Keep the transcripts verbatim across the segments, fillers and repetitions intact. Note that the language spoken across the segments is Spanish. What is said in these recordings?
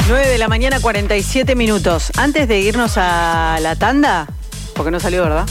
nueve de la mañana, cuarenta y siete minutos. Antes de irnos a la tanda, porque no salió, ¿verdad?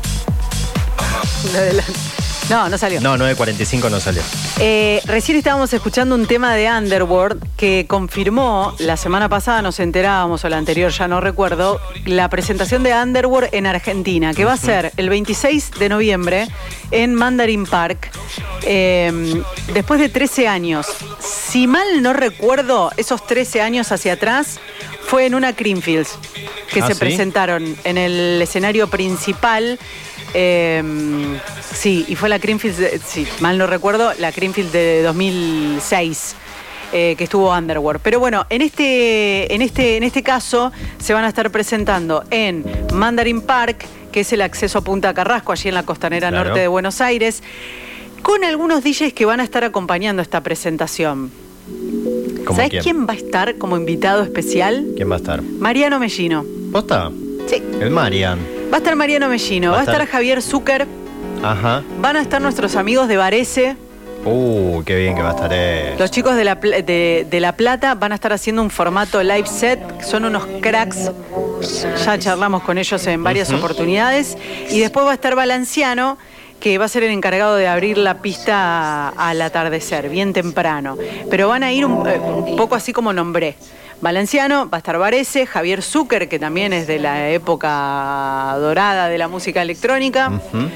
No, no salió. No, nueve cuarenta y cinco no salió. Eh, recién estábamos escuchando un tema de Underworld que confirmó, la semana pasada nos enterábamos, o la anterior, ya no recuerdo, la presentación de Underworld en Argentina, que va a ser el veintiséis de noviembre en Mandarin Park, eh, después de trece años. Si mal no recuerdo, esos trece años hacia atrás, fue en una Creamfields, que ¿Ah, se sí? presentaron en el escenario principal. Eh, sí, y fue la Creamfields, de, sí, mal no recuerdo, la Creamfields de dos mil seis, eh, que estuvo Underworld. Pero bueno, en este, en, este, en este caso se van a estar presentando en Mandarin Park, que es el acceso a Punta Carrasco, allí en la costanera Claro. norte de Buenos Aires, con algunos D Js que van a estar acompañando esta presentación. ¿Cómo ¿Sabes quién? quién va a estar como invitado especial? ¿Quién va a estar? Mariano Mellino. ¿Posta? Sí. El Marian. Va a estar Mariano Mellino, va a estar Javier Zucker, Ajá. van a estar nuestros amigos de Varese. Uh, qué bien que va a estar él. Los chicos de la, Pl- de, de La Plata van a estar haciendo un formato live set, son unos cracks, ya charlamos con ellos en varias Uh-huh. oportunidades. Y después va a estar Valenciano, que va a ser el encargado de abrir la pista al atardecer, bien temprano. Pero van a ir un, eh, un poco así como nombré. Valenciano, va a estar Varese, Javier Zucker, que también es de la época dorada de la música electrónica. Ujú.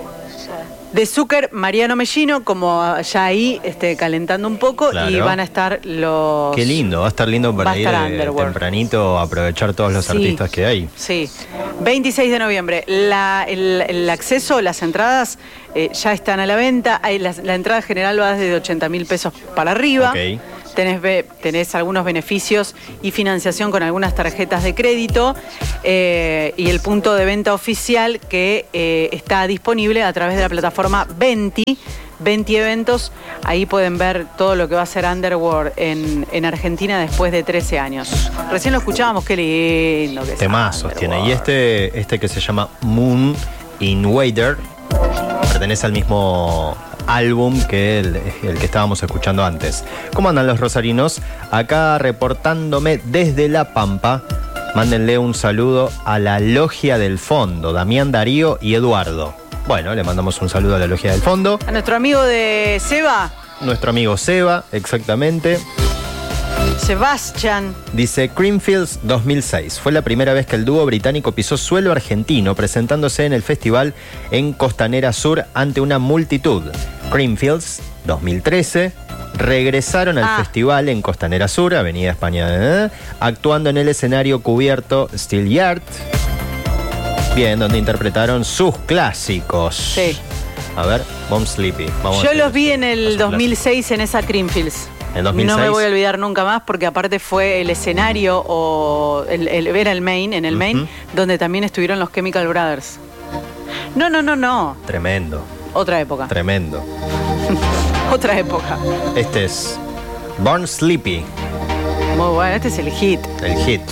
De Zucker, Mariano Mellino, como ya ahí este, calentando un poco, Claro. y van a estar los... Qué lindo, va a estar lindo Va para a ir estar eh, Underworld. tempranito a aprovechar todos los Sí. artistas que hay. Sí, veintiséis de noviembre. La, el, el acceso, las entradas eh, ya están a la venta. Hay la, la entrada general va desde ochenta mil pesos para arriba. Ok. Tenés, be- tenés algunos beneficios y financiación con algunas tarjetas de crédito, eh, y el punto de venta oficial que eh, está disponible a través de la plataforma Venti, Venti Eventos. Ahí pueden ver todo lo que va a ser Underworld en, en Argentina después de trece años. Recién lo escuchábamos, qué lindo que es Temazos tiene. Y Underworld. este, este que se llama Moon Invader pertenece al mismo álbum que el, el que estábamos escuchando antes. ¿Cómo andan los rosarinos? Acá reportándome desde La Pampa. Mándenle un saludo a la Logia del Fondo, Damián, Darío y Eduardo. Bueno, le mandamos un saludo a la Logia del Fondo. A nuestro amigo de Seba, Nuestro amigo Seba, exactamente. Sebastián. Dice Creamfields dos mil seis. Fue la primera vez que el dúo británico pisó suelo argentino, presentándose en el festival en Costanera Sur ante una multitud. Creamfields dos mil trece. Regresaron al Ah. festival en Costanera Sur, Avenida España, eh, actuando en el escenario cubierto Steel Yard. Bien, donde interpretaron sus clásicos. Sí. A ver, Bomb Sleepy. Vamos a Yo hacer los vi en a el sus dos mil seis en esa Creamfields. ¿En dos mil seis? No me voy a olvidar nunca más porque aparte fue el escenario o el, el, era el main, en el main, Ujú. donde también estuvieron los Chemical Brothers. No, no, no, no. Tremendo, Otra época. tremendo. Otra época. Este es Born Sleepy, Muy bueno, este es el hit. el hit.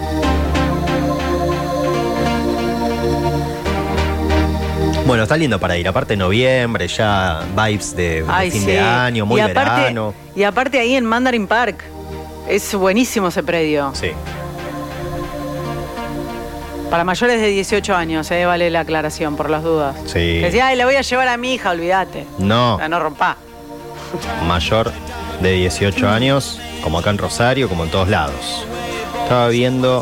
Bueno, está lindo para ir. Aparte noviembre, ya vibes de, de Ay, fin sí. de año, muy y aparte, verano. Y aparte ahí en Mandarin Park. Es buenísimo ese predio. Sí. Para mayores de dieciocho años, eh, vale la aclaración por las dudas. Sí. Que decía, ay, la voy a llevar a mi hija, olvídate. No, La no rompa. mayor de dieciocho años, como acá en Rosario, como en todos lados. Estaba viendo.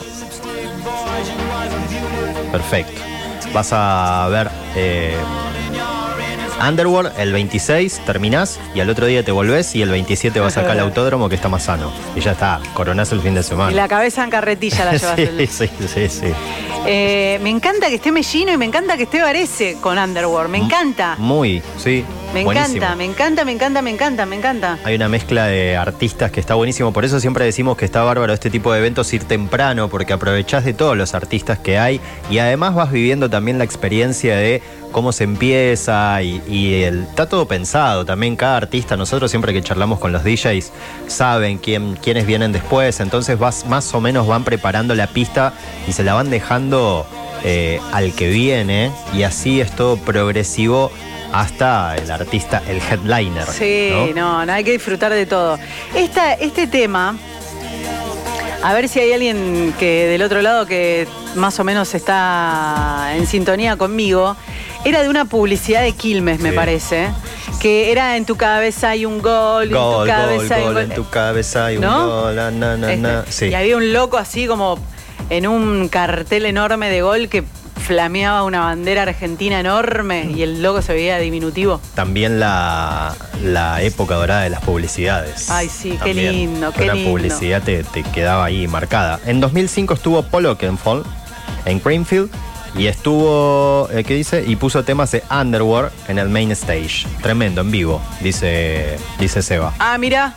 Perfecto. Vas a ver eh, Underworld el veintiséis, terminás y al otro día te volvés y el veintisiete vas acá al autódromo que está más sano. Y ya está, coronás el fin de semana. Y la cabeza en carretilla la llevas. sí, el- sí, sí, sí. Eh, me encanta que esté Mellino y me encanta que esté Varese con Underworld. Me encanta. Muy, sí. Me buenísimo. encanta, me encanta, me encanta, me encanta, me encanta. Hay una mezcla de artistas que está buenísimo. Por eso siempre decimos que está bárbaro este tipo de eventos ir temprano, porque aprovechás de todos los artistas que hay y además vas viviendo también la experiencia de cómo se empieza y, y el, está todo pensado. También cada artista, nosotros siempre que charlamos con los D Js, saben quién, quiénes vienen después. Entonces vas, más o menos van preparando la pista y se la van dejando eh, al que viene. Y así es todo progresivo hasta el artista, el headliner. Sí, ¿no? no, no, hay que disfrutar de todo. Esta, este tema A ver si hay alguien que del otro lado que más o menos está en sintonía conmigo. Era de una publicidad de Quilmes, me Sí. parece. Que era en tu cabeza hay un gol, Gol, en tu gol, cabeza hay un gol, gol. en tu cabeza hay un ¿No? gol, na, na, na, na. Este, Sí. Y había un loco así como en un cartel enorme de gol que flameaba una bandera argentina enorme y el logo se veía diminutivo. También la, la época dorada de las publicidades. Ay, sí, qué También. lindo, qué Una lindo. publicidad te, te quedaba ahí marcada. En dos mil cinco estuvo Paul Oakenfold en Greenfield y estuvo, eh, ¿qué dice? Y puso temas de Underworld en el main stage. Tremendo, en vivo, dice, dice Seba. Ah, mira.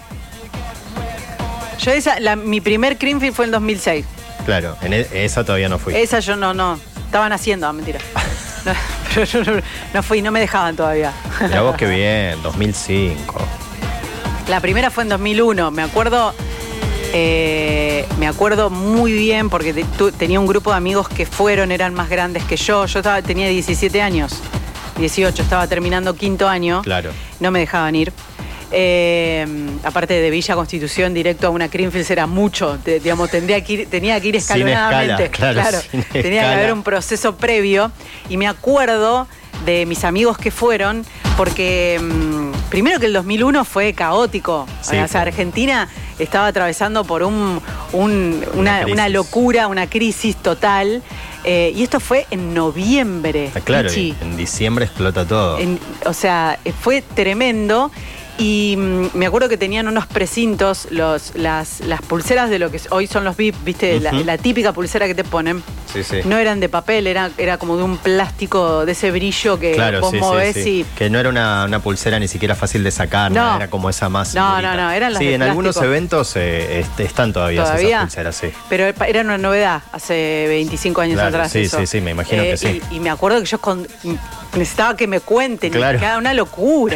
Yo esa, la, mi primer Greenfield fue en dos mil seis. Claro, en e- esa todavía no fui. Esa yo no, no. Estaban haciendo, ah, mentira. No, pero yo no, no fui, no me dejaban todavía. Mirá vos qué bien, dos mil cinco. La primera fue en dos mil uno, me acuerdo, eh, me acuerdo muy bien porque te- tu- tenía un grupo de amigos que fueron, eran más grandes que yo. Yo estaba, tenía diecisiete años, dieciocho, estaba terminando quinto año. Claro. No me dejaban ir. Eh, aparte de Villa Constitución, directo a una Greenfield era mucho. Te- digamos, tendría que ir, tenía que ir Sin escalonadamente. escala, claro, sin tenía que escala. haber un proceso previo. Y me acuerdo de mis amigos que fueron, porque mm, primero que el dos mil uno fue caótico. Sí, o sea, fue. Argentina estaba atravesando por un, un- una, crisis. una locura, una crisis total. Eh, y esto fue en noviembre. Está claro, Michi. y en diciembre explota todo. En- o sea, eh, fue tremendo. Y mm, me acuerdo que tenían unos precintos, los, las, las pulseras de lo que hoy son los V I P, ¿viste? La- Ujú. la, típica pulsera que te ponen. Sí, sí. No eran de papel, era, era como de un plástico de ese brillo que Claro, vos sí, movés sí, sí. y. Que no era una, una pulsera ni siquiera fácil de sacar, No. era como esa más. No, durita. no, no, eran las Sí, de en algunos plástico. eventos eh, este, están todavía, ¿Todavía? esas pulseras, sí. Pero era una novedad hace veinticinco años Claro, atrás. sí, eso. sí, sí, me imagino que sí. Y, y me acuerdo que yo con- necesitaba que me cuenten, Claro. y era una locura.